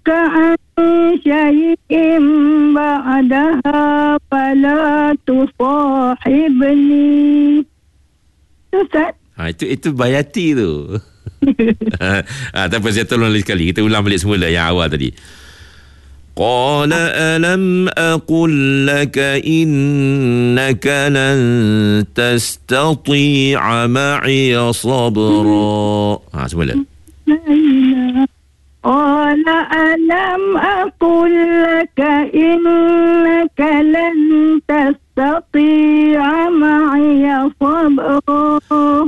عن شيء بعدها فلا تصاحبني. Ustaz. Itu Bayati tu. Tak apa, saya tolong lagi sekali. Kita ulang balik semula yang awal tadi. Qala alam aqul laka innaka lan tastati'a ma'iya sabra. Semula. قال ألم أقل لك